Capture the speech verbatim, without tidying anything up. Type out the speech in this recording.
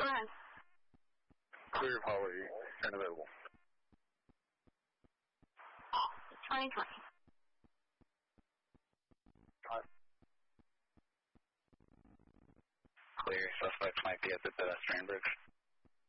Go ahead. Clear Holly, turn available. twenty twenty. Five. Clear, suspect might be at the pedestrian bridge.